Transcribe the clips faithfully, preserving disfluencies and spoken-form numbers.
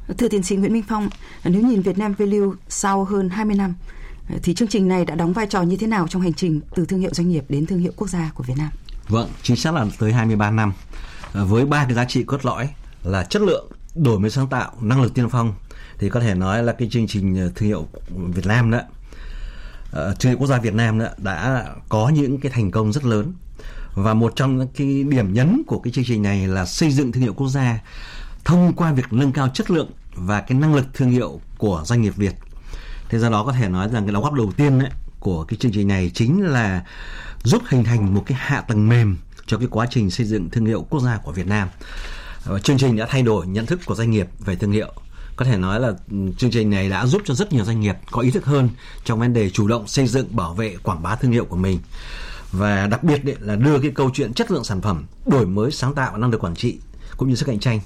Thưa tiến sĩ Nguyễn Minh Phong, nếu nhìn Vietnam Value sau hơn hai mươi năm, thì chương trình này đã đóng vai trò như thế nào trong hành trình từ thương hiệu doanh nghiệp đến thương hiệu quốc gia của Việt Nam? Vâng, chính xác là tới hai mươi ba năm, với ba cái giá trị cốt lõi là chất lượng, đổi mới sáng tạo, năng lực tiên phong, thì có thể nói là cái chương trình thương hiệu Việt Nam đó, uh, thương hiệu quốc gia Việt Nam đó đã có những cái thành công rất lớn. Và một trong những cái điểm nhấn của cái chương trình này là xây dựng thương hiệu quốc gia thông qua việc nâng cao chất lượng và cái năng lực thương hiệu của doanh nghiệp Việt. Thế do đó có thể nói rằng cái đóng góp đầu tiên ấy, của cái chương trình này chính là giúp hình thành một cái hạ tầng mềm cho cái quá trình xây dựng thương hiệu quốc gia của Việt Nam. Và chương trình đã thay đổi nhận thức của doanh nghiệp về thương hiệu. Có thể nói là chương trình này đã giúp cho rất nhiều doanh nghiệp có ý thức hơn trong vấn đề chủ động xây dựng, bảo vệ, quảng bá thương hiệu của mình. Và đặc biệt đấy là đưa cái câu chuyện chất lượng sản phẩm, đổi mới sáng tạo và năng lực quản trị cũng như sức cạnh tranh.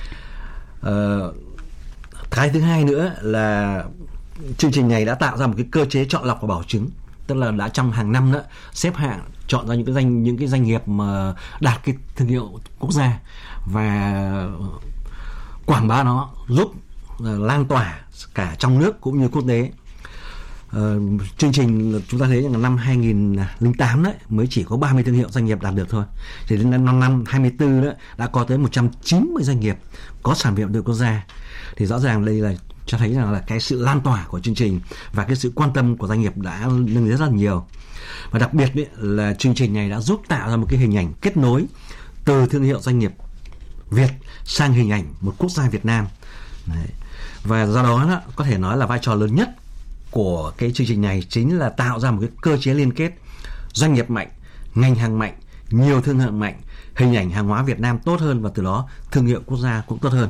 Uh, cái thứ hai nữa là chương trình này đã tạo ra một cái cơ chế chọn lọc và bảo chứng, tức là đã trong hàng năm đó xếp hạng chọn ra những cái danh những cái doanh nghiệp mà đạt cái thương hiệu quốc gia và quảng bá nó, giúp lan tỏa cả trong nước cũng như quốc tế. Uh, chương trình chúng ta thấy rằng năm hai nghìn lẻ tám đấy mới chỉ có ba mươi thương hiệu doanh nghiệp đạt được thôi. Thì đến năm năm hai mươi tư đó đã có tới một trăm chín mươi doanh nghiệp có sản phẩm từ quốc gia. Thì rõ ràng đây là cho thấy rằng là cái sự lan tỏa của chương trình và cái sự quan tâm của doanh nghiệp đã lên rất là nhiều. Và đặc biệt đấy là chương trình này đã giúp tạo ra một cái hình ảnh kết nối từ thương hiệu doanh nghiệp Việt sang hình ảnh một quốc gia Việt Nam. Đấy. Và do đó, đó có thể nói là vai trò lớn nhất của cái chương trình này chính là tạo ra một cái cơ chế liên kết doanh nghiệp mạnh, ngành hàng mạnh, nhiều thương hiệu mạnh, hình ảnh hàng hóa Việt Nam tốt hơn và từ đó thương hiệu quốc gia cũng tốt hơn.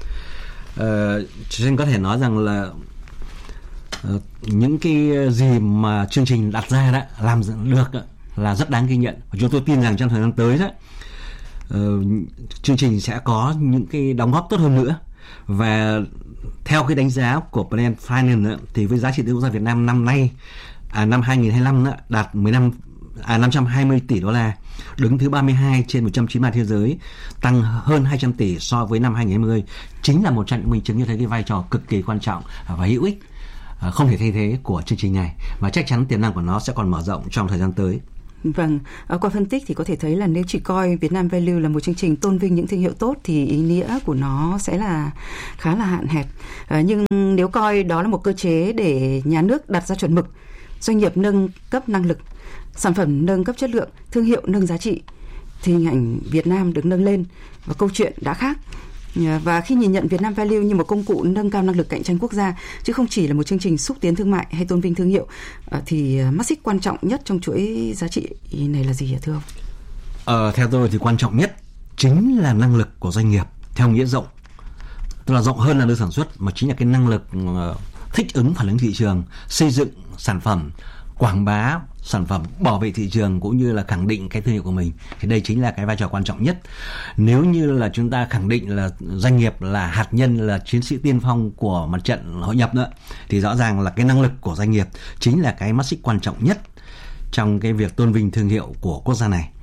Ờ, cho nên có thể nói rằng là uh, những cái gì mà chương trình đặt ra đó làm được đó, là rất đáng ghi nhận. Và chúng tôi tin rằng trong thời gian tới đó uh, chương trình sẽ có những cái đóng góp tốt hơn nữa. Và theo cái đánh giá của Brand Finance thì với giá trị thương hiệu quốc gia Việt Nam năm nay, à, năm hai nghìn không trăm hai mươi lăm đó, đạt mười lăm, à, năm trăm hai mươi tỷ đô la, đứng thứ ba mươi hai trên một trăm chín mươi ba thế giới, tăng hơn hai trăm tỷ so với năm hai nghìn không trăm hai mươi, chính là một trong những minh chứng như thế cái vai trò cực kỳ quan trọng và hữu ích, không thể thay thế của chương trình này, và chắc chắn tiềm năng của nó sẽ còn mở rộng trong thời gian tới. Vâng, qua phân tích thì có thể thấy là nếu chỉ coi Vietnam Value là một chương trình tôn vinh những thương hiệu tốt thì ý nghĩa của nó sẽ là khá là hạn hẹp. À, nhưng nếu coi đó là một cơ chế để nhà nước đặt ra chuẩn mực, doanh nghiệp nâng cấp năng lực, sản phẩm nâng cấp chất lượng, thương hiệu nâng giá trị, thì hình ảnh Việt Nam được nâng lên và câu chuyện đã khác. Và khi nhìn nhận Vietnam Value như một công cụ nâng cao năng lực cạnh tranh quốc gia, chứ không chỉ là một chương trình xúc tiến thương mại hay tôn vinh thương hiệu, thì mắt xích quan trọng nhất trong chuỗi giá trị này là gì hả thưa ông? Ờ, theo tôi thì quan trọng nhất chính là năng lực của doanh nghiệp theo nghĩa rộng, tức là rộng hơn là nơi sản xuất, mà chính là cái năng lực thích ứng phản ứng thị trường, xây dựng sản phẩm, quảng bá sản phẩm, bảo vệ thị trường cũng như là khẳng định cái thương hiệu của mình. Thì đây chính là cái vai trò quan trọng nhất. Nếu như là chúng ta khẳng định là doanh nghiệp là hạt nhân, là chiến sĩ tiên phong của mặt trận hội nhập nữa, thì rõ ràng là cái năng lực của doanh nghiệp chính là cái mắt xích quan trọng nhất trong cái việc tôn vinh thương hiệu của quốc gia này.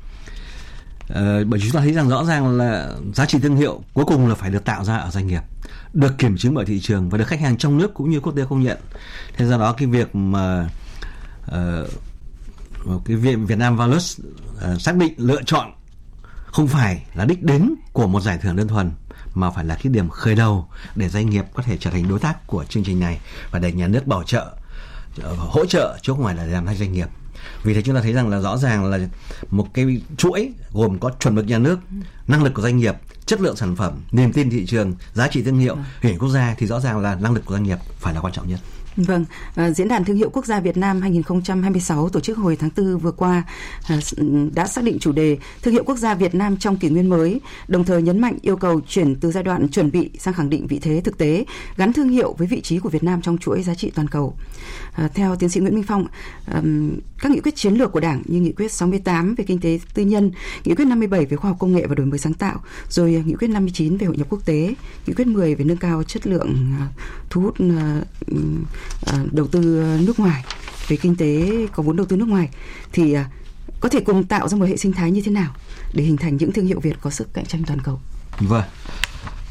Ờ, bởi chúng ta thấy rằng rõ ràng là giá trị thương hiệu cuối cùng là phải được tạo ra ở doanh nghiệp, được kiểm chứng bởi thị trường và được khách hàng trong nước cũng như quốc tế công nhận. Thế do đó cái việc mà uh, cái việc Vietnam Values uh, xác định lựa chọn không phải là đích đến của một giải thưởng đơn thuần, mà phải là cái điểm khởi đầu để doanh nghiệp có thể trở thành đối tác của chương trình này và để nhà nước bảo trợ, uh, hỗ trợ chứ không phải là làm thay doanh nghiệp. Vì thế chúng ta thấy rằng là rõ ràng là một cái chuỗi gồm có chuẩn mực nhà nước, năng lực của doanh nghiệp, chất lượng sản phẩm, niềm tin thị trường, giá trị thương hiệu, hình ảnh quốc gia, thì rõ ràng là năng lực của doanh nghiệp phải là quan trọng nhất. Vâng, à, Diễn đàn Thương hiệu Quốc gia Việt Nam hai không hai sáu tổ chức hồi tháng tư vừa qua à, đã xác định chủ đề Thương hiệu Quốc gia Việt Nam trong kỷ nguyên mới, đồng thời nhấn mạnh yêu cầu chuyển từ giai đoạn chuẩn bị sang khẳng định vị thế thực tế, gắn thương hiệu với vị trí của Việt Nam trong chuỗi giá trị toàn cầu. À, theo tiến sĩ Nguyễn Minh Phong, à, các nghị quyết chiến lược của Đảng như nghị quyết sáu mươi tám về kinh tế tư nhân, nghị quyết năm mươi bảy về khoa học công nghệ và đổi mới sáng tạo, rồi nghị quyết năm mươi chín về hội nhập quốc tế, nghị quyết mười về nâng cao chất lượng à, thu hút à, đầu tư nước ngoài, về kinh tế có vốn đầu tư nước ngoài, thì có thể cùng tạo ra một hệ sinh thái như thế nào để hình thành những thương hiệu Việt có sức cạnh tranh toàn cầu? Vâng,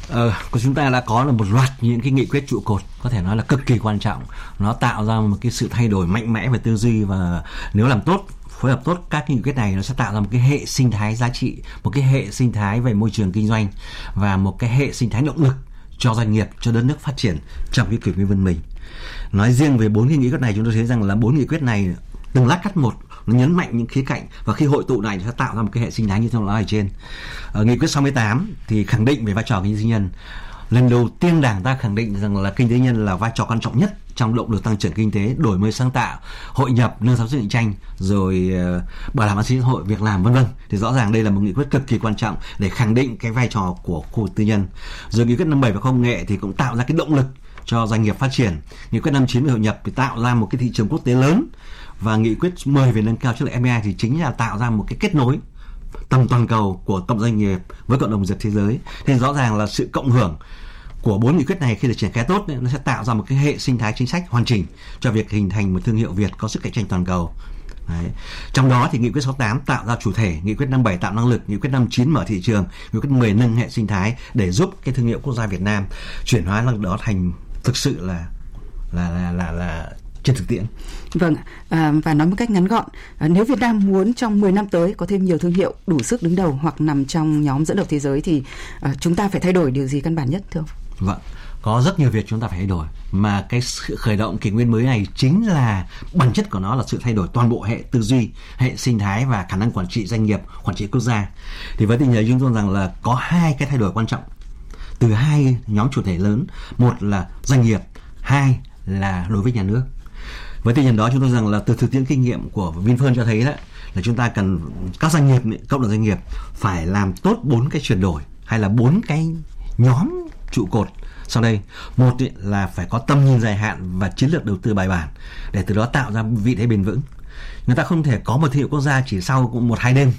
Ờ, của chúng ta đã có là một loạt những cái nghị quyết trụ cột có thể nói là cực kỳ quan trọng. Nó tạo ra một cái sự thay đổi mạnh mẽ về tư duy, và nếu làm tốt, phối hợp tốt các cái nghị quyết này, nó sẽ tạo ra một cái hệ sinh thái giá trị, một cái hệ sinh thái về môi trường kinh doanh và một cái hệ sinh thái động lực cho doanh nghiệp, cho đất nước phát triển trong cái kỷ nguyên văn minh. Nói riêng về bốn cái nghị quyết này, chúng tôi thấy rằng là bốn nghị quyết này từng lát cắt một, nó nhấn mạnh những khía cạnh, và khi hội tụ này sẽ tạo ra một cái hệ sinh thái như tôi nói ở trên. Ở nghị quyết sáu mươi tám thì khẳng định về vai trò kinh tế tư nhân. Lần đầu tiên Đảng ta khẳng định rằng là kinh tế tư nhân là vai trò quan trọng nhất trong động lực tăng trưởng kinh tế, đổi mới sáng tạo, hội nhập, nâng cao sức cạnh tranh, rồi uh, bảo đảm an sinh xã hội, việc làm, vân vân. Thì rõ ràng đây là một nghị quyết cực kỳ quan trọng để khẳng định cái vai trò của khu vực tư nhân. Rồi nghị quyết năm mươi bảy về công nghệ thì cũng tạo ra cái động lực cho doanh nghiệp phát triển. Nghị quyết năm mươi chín về hội nhập thì tạo ra một cái thị trường quốc tế lớn, và nghị quyết mười về nâng cao chất lượng em e i thì chính là tạo ra một cái kết nối tầm toàn cầu của cộng doanh nghiệp với cộng đồng doanh nghiệp thế giới. Thế rõ ràng là sự cộng hưởng của bốn nghị quyết này khi được triển khai tốt, nó sẽ tạo ra một cái hệ sinh thái chính sách hoàn chỉnh cho việc hình thành một thương hiệu Việt có sức cạnh tranh toàn cầu. Đấy. Trong đó thì nghị quyết sáu mươi tám tạo ra chủ thể, nghị quyết năm mươi bảy tạo năng lực, nghị quyết năm mươi chín mở thị trường, nghị quyết mười nâng hệ sinh thái để giúp cái thương hiệu quốc gia Việt Nam chuyển hóa năng lực đó thành thực sự là là là là, là trên thực tiễn. Vâng, à, và nói một cách ngắn gọn, à, nếu Việt Nam muốn trong mười năm tới có thêm nhiều thương hiệu đủ sức đứng đầu hoặc nằm trong nhóm dẫn đầu thế giới thì à, chúng ta phải thay đổi điều gì căn bản nhất thưa ông? Vâng, có rất nhiều việc chúng ta phải thay đổi, mà cái sự khởi động kỷ nguyên mới này chính là bản chất của nó là sự thay đổi toàn bộ hệ tư duy, hệ sinh thái và khả năng quản trị doanh nghiệp, quản trị quốc gia. Thì với tình hình chúng tôi rằng là có hai cái thay đổi quan trọng từ hai nhóm chủ thể lớn, một là doanh nghiệp, hai là đối với nhà nước. Với tinh thần đó chúng tôi rằng là từ thực tiễn kinh nghiệm của Vinfast cho thấy đó là chúng ta cần các doanh nghiệp, cộng đồng doanh nghiệp phải làm tốt bốn cái chuyển đổi hay là bốn cái nhóm trụ cột sau đây. Một là phải có tầm nhìn dài hạn và chiến lược đầu tư bài bản để từ đó tạo ra vị thế bền vững. Người ta không thể có một thương hiệu quốc gia chỉ sau một hai đêm.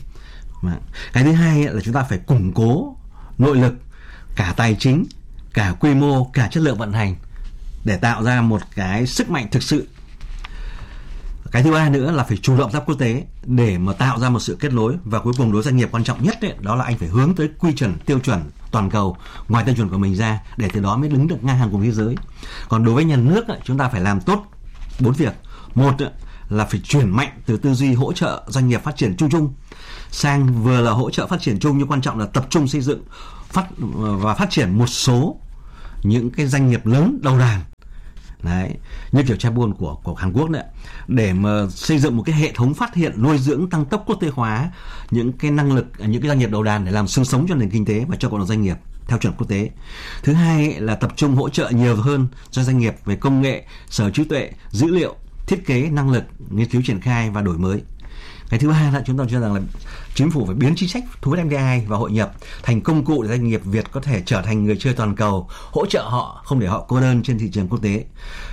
Cái thứ hai là chúng ta phải củng cố nội lực, cả tài chính, cả quy mô, cả chất lượng vận hành để tạo ra một cái sức mạnh thực sự. Cái thứ ba nữa là phải chủ động ra quốc tế để mà tạo ra một sự kết nối, và cuối cùng đối với doanh nghiệp quan trọng nhất ấy, đó là anh phải hướng tới quy chuẩn, tiêu chuẩn toàn cầu ngoài tiêu chuẩn của mình ra để từ đó mới đứng được ngang hàng cùng thế giới. Còn đối với nhà nước ấy, chúng ta phải làm tốt bốn việc. Một ấy, là phải chuyển mạnh từ tư duy hỗ trợ doanh nghiệp phát triển chung chung sang vừa là hỗ trợ phát triển chung, nhưng quan trọng là tập trung xây dựng phát và phát triển một số những cái doanh nghiệp lớn đầu đàn. Đấy, như kiểu Chaebol của của Hàn Quốc đấy, để mà xây dựng một cái hệ thống phát hiện, nuôi dưỡng, tăng tốc quốc tế hóa những cái năng lực, những cái doanh nghiệp đầu đàn để làm xương sống cho nền kinh tế và cho cộng đồng doanh nghiệp theo chuẩn quốc tế. Thứ hai là tập trung hỗ trợ nhiều hơn cho doanh nghiệp về công nghệ, sở hữu trí tuệ, dữ liệu, thiết kế, năng lực, nghiên cứu triển khai và đổi mới. Cái thứ ba là chúng ta cho rằng là chính phủ phải biến chính sách thu hút ép đê i và hội nhập thành công cụ để doanh nghiệp Việt có thể trở thành người chơi toàn cầu, hỗ trợ họ, không để họ cô đơn trên thị trường quốc tế.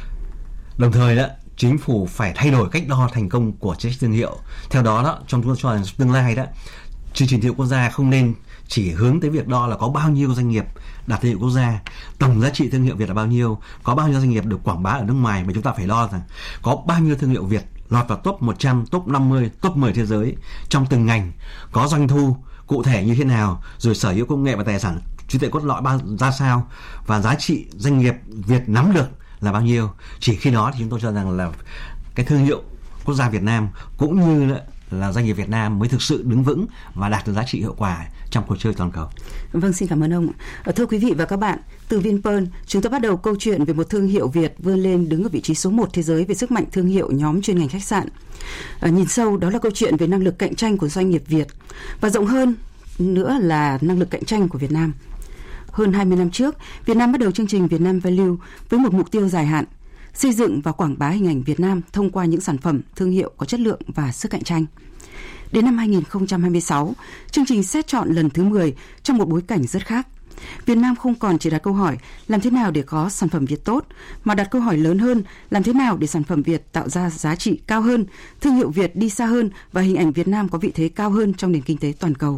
Đồng thời đó, chính phủ phải thay đổi cách đo thành công của chính sách thương hiệu. Theo đó, đó trong chúng tôi cho rằng tương lai đó, chương trình thương hiệu quốc gia không nên chỉ hướng tới việc đo là có bao nhiêu doanh nghiệp đạt thương hiệu quốc gia, tổng giá trị thương hiệu Việt là bao nhiêu, có bao nhiêu doanh nghiệp được quảng bá ở nước ngoài, mà chúng ta phải đo rằng có bao nhiêu thương hiệu Việt lọt vào top một trăm, top năm mươi, top mười thế giới trong từng ngành, có doanh thu cụ thể như thế nào, rồi sở hữu công nghệ và tài sản trí tuệ cốt lõi ra sao, và giá trị doanh nghiệp Việt nắm được là bao nhiêu. Chỉ khi đó thì chúng tôi cho rằng là cái thương hiệu quốc gia Việt Nam cũng như là doanh nghiệp Việt Nam mới thực sự đứng vững và đạt được giá trị hiệu quả trong cuộc chơi toàn cầu. Vâng, xin cảm ơn ông. Thưa quý vị và các bạn, từ Vinpearl, chúng ta bắt đầu câu chuyện về một thương hiệu Việt vươn lên đứng ở vị trí số một thế giới về sức mạnh thương hiệu nhóm chuyên ngành khách sạn. À, nhìn sâu, đó là câu chuyện về năng lực cạnh tranh của doanh nghiệp Việt, và rộng hơn nữa là năng lực cạnh tranh của Việt Nam. Hơn hai mươi năm trước, Việt Nam bắt đầu chương trình Việt Nam Value với một mục tiêu dài hạn, xây dựng và quảng bá hình ảnh Việt Nam thông qua những sản phẩm, thương hiệu có chất lượng và sức cạnh tranh. Đến năm hai không hai sáu, chương trình xét chọn lần thứ mười trong một bối cảnh rất khác. Việt Nam không còn chỉ đặt câu hỏi làm thế nào để có sản phẩm Việt tốt, mà đặt câu hỏi lớn hơn làm thế nào để sản phẩm Việt tạo ra giá trị cao hơn, thương hiệu Việt đi xa hơn và hình ảnh Việt Nam có vị thế cao hơn trong nền kinh tế toàn cầu.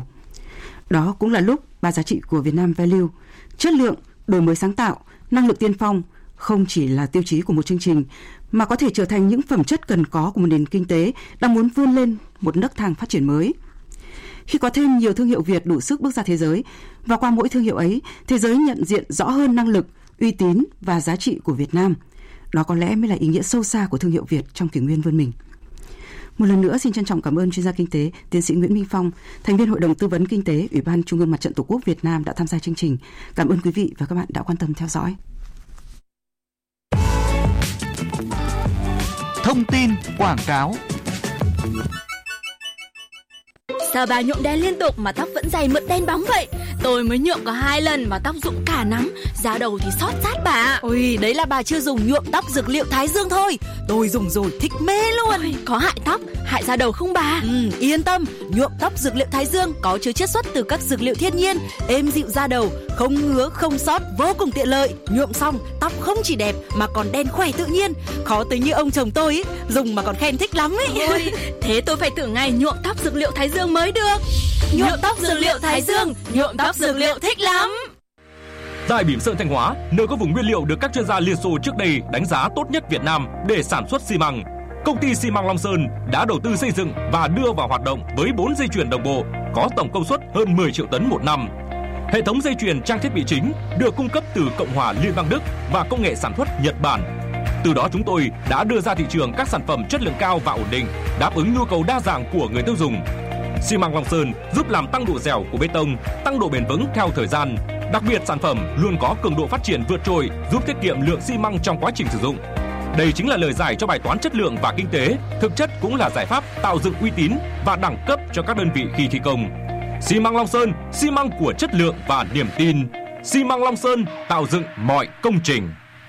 Đó cũng là lúc ba giá trị của Việt Nam Value, chất lượng, đổi mới sáng tạo, năng lực tiên phong không chỉ là tiêu chí của một chương trình, mà có thể trở thành những phẩm chất cần có của một nền kinh tế đang muốn vươn lên một nấc thang phát triển mới. Khi có thêm nhiều thương hiệu Việt đủ sức bước ra thế giới, và qua mỗi thương hiệu ấy, thế giới nhận diện rõ hơn năng lực, uy tín và giá trị của Việt Nam. Đó có lẽ mới là ý nghĩa sâu xa của thương hiệu Việt trong kỷ nguyên vươn mình. Một lần nữa xin trân trọng cảm ơn chuyên gia kinh tế tiến sĩ Nguyễn Minh Phong, thành viên Hội đồng Tư vấn Kinh tế Ủy ban Trung ương Mặt trận Tổ quốc Việt Nam đã tham gia chương trình. Cảm ơn quý vị và các bạn đã quan tâm theo dõi. Thông tin quảng cáo. Sao bà nhuộm đen liên tục mà tóc vẫn dày mượt đen bóng vậy? Tôi mới nhuộm có hai lần mà tóc rụng cả nắm, da đầu thì xót rát bà. Ôi, đấy là bà chưa dùng nhuộm tóc dược liệu Thái Dương thôi. Tôi dùng rồi thích mê luôn. Ôi, có hại tóc, hại da đầu không bà? Ừ, yên tâm, nhuộm tóc dược liệu Thái Dương có chứa chiết xuất từ các dược liệu thiên nhiên, êm dịu da đầu, không ngứa, không xót, vô cùng tiện lợi. Nhuộm xong, tóc không chỉ đẹp mà còn đen khỏe tự nhiên. Khó tính như ông chồng tôi ý, dùng mà còn khen thích lắm ấy. Ôi, thế tôi phải thử ngày nhuộm tóc dược liệu Thái Dương mới được. Nhuộm tóc dược liệu Thái Dương, nhuộm tóc dược liệu thích lắm. Tại Bỉm Sơn Thanh Hóa, nơi có vùng nguyên liệu được các chuyên gia Liên Xô trước đây đánh giá tốt nhất Việt Nam để sản xuất xi măng, công ty xi măng Long Sơn đã đầu tư xây dựng và đưa vào hoạt động với bốn dây chuyền đồng bộ, có tổng công suất hơn mười triệu tấn một năm. Hệ thống dây chuyền trang thiết bị chính được cung cấp từ Cộng hòa Liên bang Đức và công nghệ sản xuất Nhật Bản. Từ đó chúng tôi đã đưa ra thị trường các sản phẩm chất lượng cao và ổn định, đáp ứng nhu cầu đa dạng của người tiêu dùng. Xi măng Long Sơn giúp làm tăng độ dẻo của bê tông, tăng độ bền vững theo thời gian. Đặc biệt sản phẩm luôn có cường độ phát triển vượt trội, giúp tiết kiệm lượng xi măng trong quá trình sử dụng. Đây chính là lời giải cho bài toán chất lượng và kinh tế, thực chất cũng là giải pháp tạo dựng uy tín và đẳng cấp cho các đơn vị khi thi công. Xi măng Long Sơn, xi măng của chất lượng và niềm tin. Xi măng Long Sơn tạo dựng mọi công trình.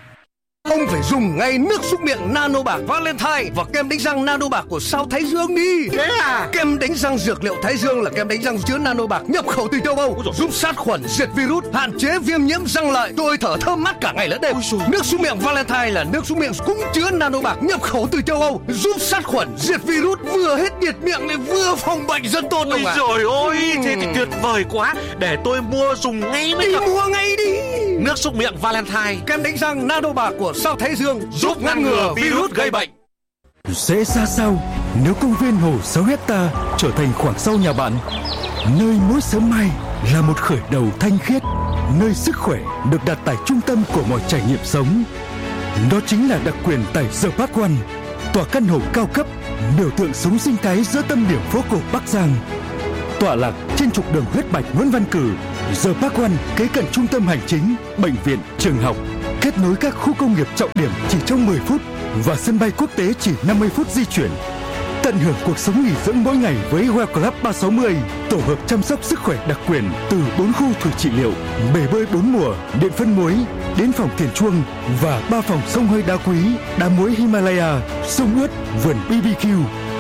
Ông phải dùng ngay nước súc miệng Nano Bạc Valentine và kem đánh răng Nano Bạc của sao Thái Dương đi. Thế à? Kem đánh răng dược liệu Thái Dương là kem đánh răng chứa Nano Bạc nhập khẩu từ châu Âu, giúp sát khuẩn, diệt virus, hạn chế viêm nhiễm răng lợi. Tôi thở thơm mát cả ngày lẫn đêm. Nước súc miệng Valentine là nước súc miệng cũng chứa Nano Bạc nhập khẩu từ châu Âu, giúp sát khuẩn, diệt virus, vừa hết nhiệt miệng lại vừa phòng bệnh dân tốt. Ôi trời ơi, thế thì tuyệt vời quá. Để tôi mua dùng ngay mới được. Đi mua ngay đi. Nước súc miệng Valentine, kem đánh răng Nano Bạc của sao Thái Dương giúp ngăn ngừa virus gây bệnh. Sẽ ra sao nếu công viên hồ sáu hecta trở thành khoảng sau nhà bạn, nơi mỗi sớm mai là một khởi đầu thanh khiết, nơi sức khỏe được đặt tại trung tâm của mọi trải nghiệm sống. Đó chính là đặc quyền tại The Park One, tòa căn hộ cao cấp, biểu tượng sống sinh thái giữa tâm điểm phố cổ Bắc Giang. Tọa lạc trên trục đường huyết mạch Nguyễn Văn Cử, The Park One kế cận trung tâm hành chính, bệnh viện, trường học, kết nối các khu công nghiệp trọng điểm chỉ trong mười phút và sân bay quốc tế chỉ năm mươi phút di chuyển. Tận hưởng cuộc sống nghỉ dưỡng mỗi ngày với Well Club ba sáu mươi, tổ hợp chăm sóc sức khỏe đặc quyền từ bốn khu thủy trị liệu, bể bơi bốn mùa, điện phân muối, đến phòng thiền chuông và ba phòng sông hơi đá quý, đá muối Himalaya, sông ướt, vườn bê bê quy.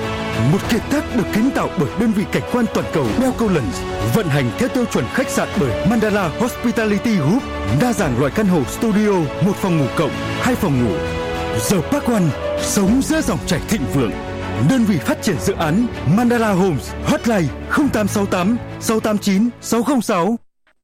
Một kiệt tác được kiến tạo bởi đơn vị cảnh quan toàn cầu Belcollens, vận hành theo tiêu chuẩn khách sạn bởi Mandala Hospitality Group, đa dạng loại căn hộ studio, một phòng ngủ cộng, hai phòng ngủ. The Park One, sống giữa dòng chảy thịnh vượng. Đơn vị phát triển dự án Mandala Homes, hotline không tám sáu tám sáu tám chín sáu không sáu.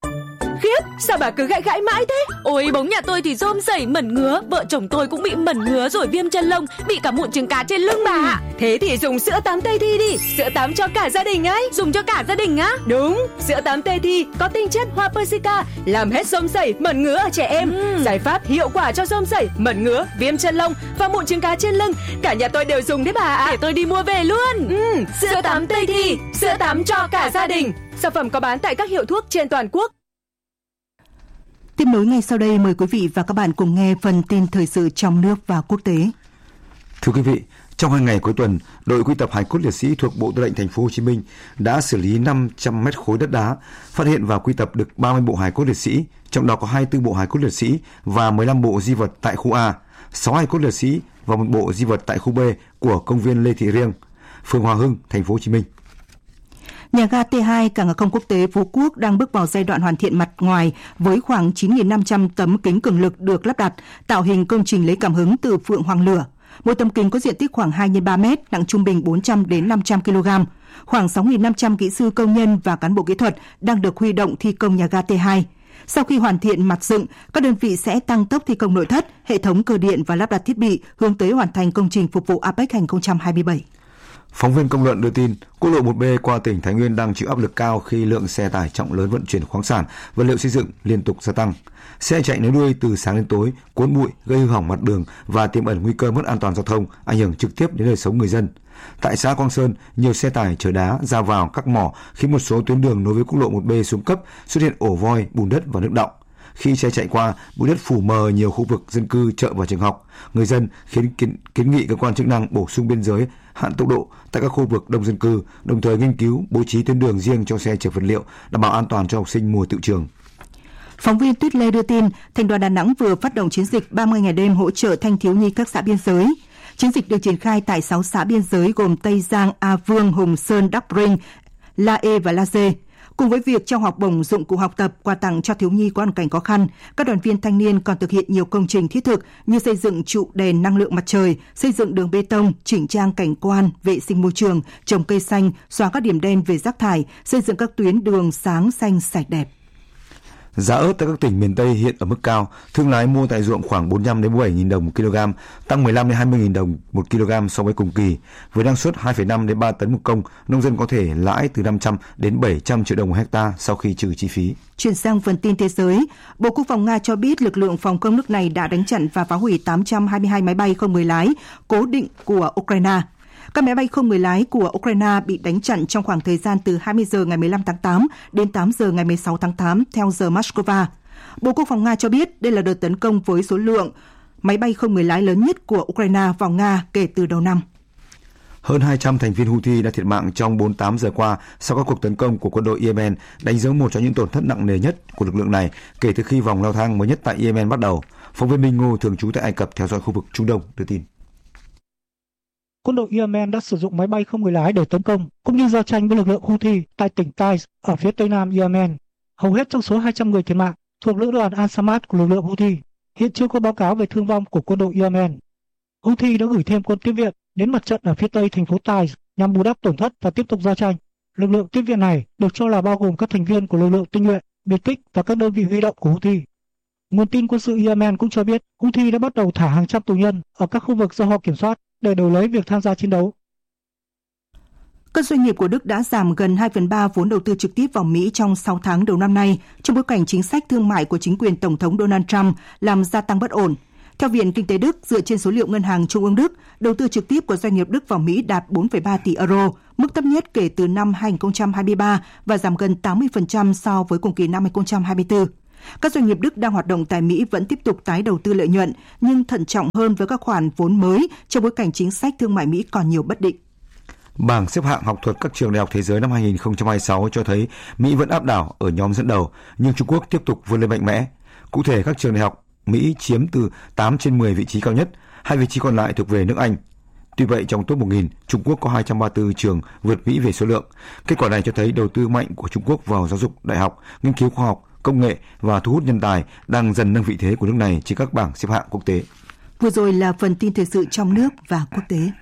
Khiếp, sao bà cứ gãi gãi mãi thế? Ôi, bóng nhà tôi thì rôm rẩy mẩn ngứa, vợ chồng tôi cũng bị mẩn ngứa rồi viêm chân lông, bị cả mụn trứng cá trên lưng bà ạ. Thế thì dùng sữa tắm Tây Thi đi, sữa tắm cho cả gia đình ấy. Dùng cho cả gia đình á? Đúng, sữa tắm Tây Thi có tinh chất hoa persica, làm hết rôm rẩy, mẩn ngứa ở trẻ em. Ừ. Giải pháp hiệu quả cho rôm rẩy, mẩn ngứa, viêm chân lông và mụn trứng cá trên lưng. Cả nhà tôi đều dùng đấy bà ạ. Để tôi đi mua về luôn. Ừ, sữa tắm Tây Thi, sữa tắm cho cả gia đình. Sản phẩm có bán tại các hiệu thuốc trên toàn quốc. Tiếp nối ngay sau đây, mời quý vị và các bạn cùng nghe phần tin thời sự trong nước và quốc tế. Thưa quý vị, trong hai ngày cuối tuần, đội quy tập hài cốt liệt sĩ thuộc Bộ Tư lệnh Thành phố Hồ Chí Minh đã xử lý năm trăm mét khối đất đá, phát hiện và quy tập được ba mươi bộ hài cốt liệt sĩ, trong đó có hai mươi tư bộ hài cốt liệt sĩ và mười lăm bộ di vật tại khu A, sáu hài cốt liệt sĩ và một bộ di vật tại khu B của công viên Lê Thị Riêng, phường Hòa Hưng, Thành phố Hồ Chí Minh. Nhà ga T hai Cảng hàng không quốc tế Phú Quốc đang bước vào giai đoạn hoàn thiện mặt ngoài với khoảng chín nghìn năm trăm tấm kính cường lực được lắp đặt, tạo hình công trình lấy cảm hứng từ phượng hoàng lửa. Mỗi tấm kính có diện tích khoảng hai nhân ba mét, nặng trung bình bốn trăm đến năm trăm ki lô gam. Khoảng sáu nghìn năm trăm kỹ sư công nhân và cán bộ kỹ thuật đang được huy động thi công nhà ga T hai. Sau khi hoàn thiện mặt dựng, các đơn vị sẽ tăng tốc thi công nội thất, hệ thống cơ điện và lắp đặt thiết bị hướng tới hoàn thành công trình phục vụ a pếch hai không hai bảy. Phóng viên Công luận đưa tin, quốc lộ một B qua tỉnh Thái Nguyên đang chịu áp lực cao khi lượng xe tải trọng lớn vận chuyển khoáng sản, vật liệu xây dựng liên tục gia tăng. Xe chạy nối đuôi từ sáng đến tối, cuốn bụi, gây hư hỏng mặt đường và tiềm ẩn nguy cơ mất an toàn giao thông, ảnh hưởng trực tiếp đến đời sống người dân. Tại xã Quang Sơn, nhiều xe tải chở đá ra vào các mỏ khiến một số tuyến đường nối với quốc lộ một B xuống cấp, xuất hiện ổ voi, bùn đất và nước đọng. Khi xe chạy qua, bụi đất phủ mờ nhiều khu vực dân cư, chợ và trường học. Người dân khiến kiến, kiến nghị cơ quan chức năng bổ sung biên giới hạn tốc độ tại các khu vực đông dân cư, đồng thời nghiên cứu bố trí tuyến đường riêng cho xe chở vật liệu, đảm bảo an toàn cho học sinh mùa tựu trường. Phóng viên Tuyết Lê đưa tin, Thành đoàn Đà Nẵng vừa phát động chiến dịch ba mươi ngày đêm hỗ trợ thanh thiếu nhi các xã biên giới. Chiến dịch được triển khai tại sáu xã biên giới gồm Tây Giang, A Vương, Hùng Sơn, Đắc Rinh, La E và La Dê. Cùng với việc trao học bổng, dụng cụ học tập, quà tặng cho thiếu nhi có hoàn cảnh khó khăn, các đoàn viên thanh niên còn thực hiện nhiều công trình thiết thực như xây dựng trụ đèn năng lượng mặt trời, xây dựng đường bê tông, chỉnh trang cảnh quan, vệ sinh môi trường, trồng cây xanh, xóa các điểm đen về rác thải, xây dựng các tuyến đường sáng xanh sạch đẹp. Giá ớt tại các tỉnh miền Tây hiện ở mức cao, thương lái mua tại ruộng khoảng bốn mươi lăm đến bốn mươi bảy nghìn đồng một kg, tăng mười lăm đến hai mươi nghìn đồng một kg so với cùng kỳ. Với năng suất hai phẩy năm đến ba tấn một công, nông dân có thể lãi từ năm trăm đến bảy trăm triệu đồng một hectare sau khi trừ chi phí. Chuyển sang phần tin thế giới, Bộ Quốc phòng Nga cho biết lực lượng phòng không nước này đã đánh chặn và phá hủy tám trăm hai mươi hai máy bay không người lái cố định của Ukraine. Các máy bay không người lái của Ukraine bị đánh chặn trong khoảng thời gian từ hai mươi giờ ngày mười lăm tháng tám đến tám giờ ngày mười sáu tháng tám theo giờ Moscow. Bộ Quốc phòng Nga cho biết đây là đợt tấn công với số lượng máy bay không người lái lớn nhất của Ukraine vào Nga kể từ đầu năm. Hơn hai trăm thành viên Houthi đã thiệt mạng trong bốn mươi tám giờ qua sau các cuộc tấn công của quân đội Yemen, đánh dấu một trong những tổn thất nặng nề nhất của lực lượng này kể từ khi vòng leo thang mới nhất tại Yemen bắt đầu. Phóng viên Minh Ngô thường trú tại Ai Cập theo dõi khu vực Trung Đông đưa tin. Quân đội Yemen đã sử dụng máy bay không người lái để tấn công, cũng như giao tranh với lực lượng Houthi tại tỉnh Taiz ở phía tây nam Yemen. Hầu hết trong số hai trăm người thiệt mạng thuộc lữ đoàn Al-Samad của lực lượng Houthi. Hiện chưa có báo cáo về thương vong của quân đội Yemen. Houthi đã gửi thêm quân tiếp viện đến mặt trận ở phía tây thành phố Taiz nhằm bù đắp tổn thất và tiếp tục giao tranh. Lực lượng tiếp viện này được cho là bao gồm các thành viên của lực lượng tinh nhuệ, biệt kích và các đơn vị huy động của Houthi. Nguồn tin quân sự Yemen cũng cho biết Houthi đã bắt đầu thả hàng trăm tù nhân ở các khu vực do họ kiểm soát để đổi lấy việc tham gia chiến đấu. Các doanh nghiệp của Đức đã giảm gần hai phần ba vốn đầu tư trực tiếp vào Mỹ trong sáu tháng đầu năm nay, trong bối cảnh chính sách thương mại của chính quyền Tổng thống Donald Trump làm gia tăng bất ổn. Theo Viện Kinh tế Đức, dựa trên số liệu Ngân hàng Trung ương Đức, đầu tư trực tiếp của doanh nghiệp Đức vào Mỹ đạt bốn phẩy ba tỷ euro, mức thấp nhất kể từ năm hai không hai ba và giảm gần tám mươi phần trăm so với cùng kỳ năm hai không hai tư. Các doanh nghiệp Đức đang hoạt động tại Mỹ vẫn tiếp tục tái đầu tư lợi nhuận, nhưng thận trọng hơn với các khoản vốn mới trong bối cảnh chính sách thương mại Mỹ còn nhiều bất định. Bảng xếp hạng học thuật các trường đại học thế giới năm hai không hai sáu cho thấy Mỹ vẫn áp đảo ở nhóm dẫn đầu, nhưng Trung Quốc tiếp tục vươn lên mạnh mẽ. Cụ thể, các trường đại học Mỹ chiếm từ tám trên mười vị trí cao nhất, hai vị trí còn lại thuộc về nước Anh. Tuy vậy, trong top một nghìn, Trung Quốc có hai trăm ba mươi tư trường vượt Mỹ về số lượng. Kết quả này cho thấy đầu tư mạnh của Trung Quốc vào giáo dục đại học, nghiên cứu khoa học, công nghệ và thu hút nhân tài đang dần nâng vị thế của nước này trên các bảng xếp hạng quốc tế. Vừa rồi là phần tin thời sự trong nước và quốc tế.